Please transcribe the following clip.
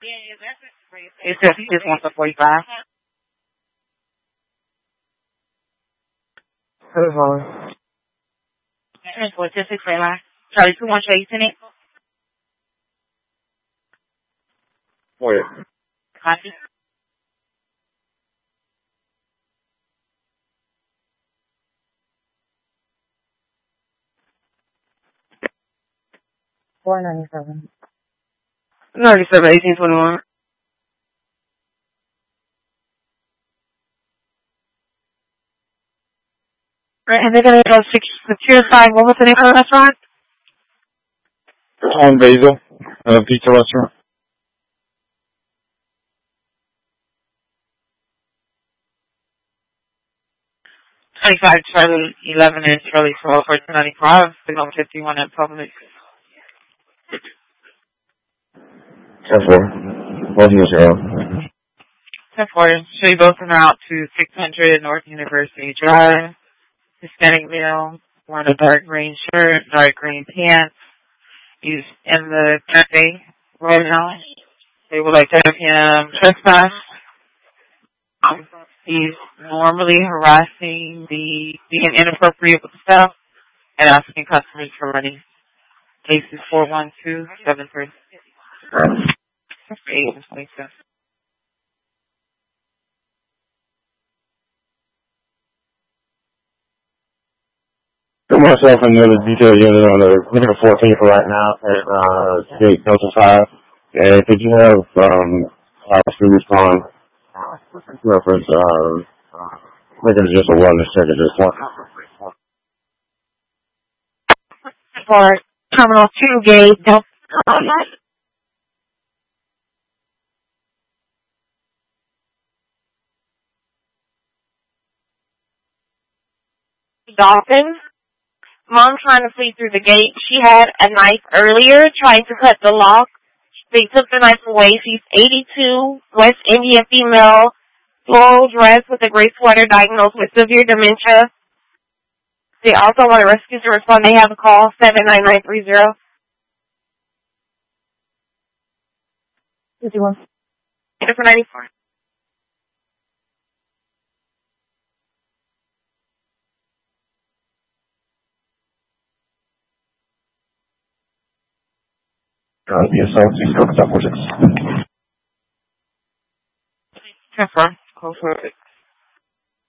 It says he just wants a 45. Who's on? Transport 649. Charlie 21, show you it. Wait. Copy. $497. 1821. Right, and they're going to go secure side. What was the name of the restaurant? On Basil, pizza restaurant. $25 Charlie 11 and Charlie 12 for $295. Signal 51 at public. 10-4. Both of you are 10-4. Show you both en route to 600 North University Drive. Hispanic male, wearing a dark green shirt, dark green pants. He's in the cafe right now. They would like to have him trespass. He's normally harassing being inappropriate with the staff and asking customers for money. Case is 41273. Put myself in the detail unit on the looking at 14 for right now at Gate Delta 5. And could you have students on reference I think it's just a wellness check at this point. For Terminal 2 Gate Delta 5. Dolphin. Mom trying to flee through the gate. She had a knife earlier trying to cut the lock. They took the knife away. She's 82, West Indian female, floral dress with a gray sweater, diagnosed with severe dementia. They also want a rescue to respond. They have a call, 79930. 51. 94. Yes, so please go to 4-6. Confirm. Call for it.